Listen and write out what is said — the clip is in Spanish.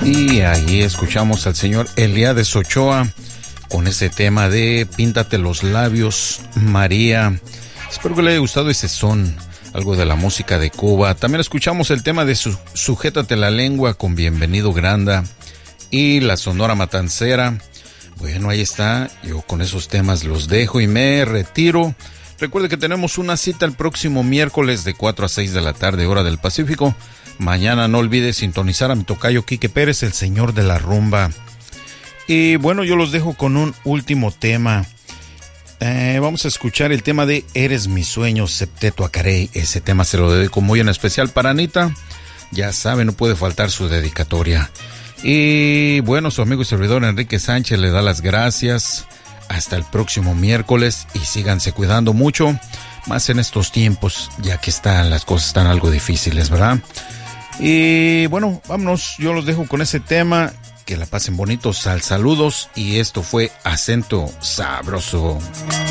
Y ahí escuchamos al señor Eliades Ochoa con ese tema de Píntate los labios, María. Espero que le haya gustado ese son, algo de la música de Cuba. También escuchamos el tema de Sujétate la lengua con Bienvenido Granda y la Sonora Matancera. Bueno, ahí está. Yo con esos temas los dejo y me retiro. Recuerde que tenemos una cita el próximo miércoles de 4 a 6 de la tarde, hora del Pacífico. Mañana no olvide sintonizar a mi tocayo Quique Pérez, el señor de la rumba. Y bueno, yo los dejo con un último tema. Vamos a escuchar el tema de Eres mi sueño, Septeto Acarey. Ese tema se lo dedico muy en especial para Anita. Ya sabe, no puede faltar su dedicatoria. Y bueno, su amigo y servidor Enrique Sánchez le da las gracias. Hasta el próximo miércoles y síganse cuidando mucho, más en estos tiempos, ya que las cosas están algo difíciles, ¿verdad? Y bueno, vámonos, yo los dejo con ese tema, que la pasen bonitos, saludos, y esto fue Acento Sabroso.